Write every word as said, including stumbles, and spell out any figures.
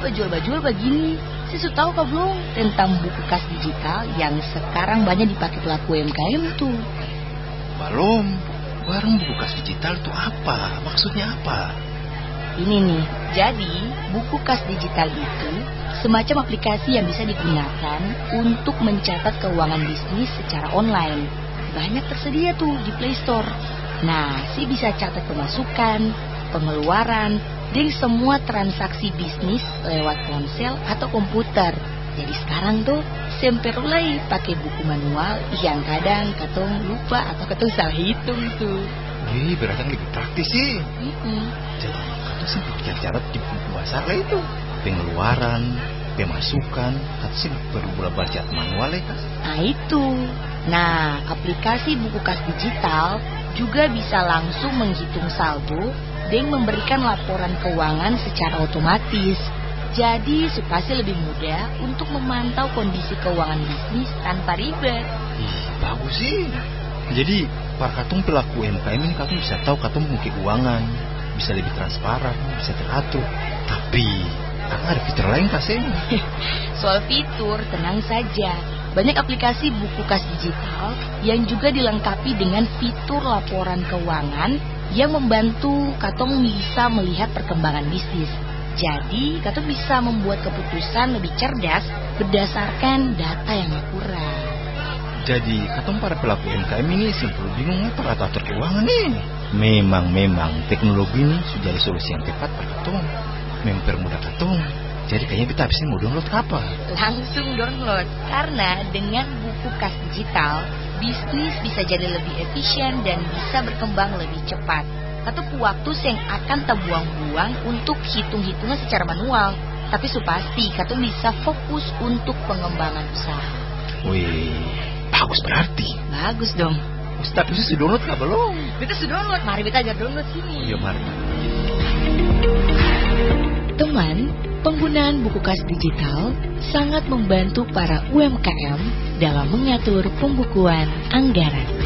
bajul-bajul begini. Saya sudah tahu kah belum tentang buku kas digital yang sekarang banyak dipakai pelaku U M K M tuh? Belum. Barang buku kas digital itu apa? Maksudnya apa? Ini nih, jadi buku kas digital itu semacam aplikasi yang bisa digunakan untuk mencatat keuangan bisnis secara online. Banyak tersedia tuh di Play Store. Nah, sih bisa catat pemasukan, pengeluaran, dan semua transaksi bisnis lewat ponsel atau komputer. Jadi sekarang tuh semperulai pakai buku manual yang kadang katong lupa atau katong salah hitung tuh. Wih, berarti lebih praktis sih. Mm-mm. Jadi katong sih catat di buku besar lah itu. Pengeluaran, pemasukan, atau sih perlu baca manual ya kan? Nah itu. Nah, aplikasi buku kas digital juga bisa langsung menghitung saldo dan memberikan laporan keuangan secara otomatis. Jadi supaya lebih mudah untuk memantau kondisi keuangan bisnis tanpa ribet. Ih, bagus sih. Jadi para katong pelaku U M K M ini katong bisa tahu katong punya keuangan, bisa lebih transparan, bisa teratur. Tapi karena ada fitur lain kasih. Soal fitur, tenang saja. Banyak aplikasi buku kas digital yang juga dilengkapi dengan fitur laporan keuangan yang membantu katong bisa melihat perkembangan bisnis. Jadi, katong bisa membuat keputusan lebih cerdas berdasarkan data yang akurat. Jadi, katong para pelaku U M K M ini simpul bingung para atur keuangan nih. Memang-memang teknologi ini sudah jadi solusi yang tepat para katong. Mempermudah katong. Jadi kayaknya kita bisa mau download apa? Langsung download. Karena dengan buku kas digital, bisnis bisa jadi lebih efisien dan bisa berkembang lebih cepat. Atau waktu yang akan terbuang-buang untuk hitung-hitungan secara manual. Tapi supasti katong bisa fokus untuk pengembangan usaha. Wih, bagus berarti. Bagus dong. Ustaz, bisa sudah download kah belum? Kita sudah download, mari kita aja download sini. Iya, mari. Teman, penggunaan buku kas digital sangat membantu para U M K M dalam mengatur pembukuan anggaran.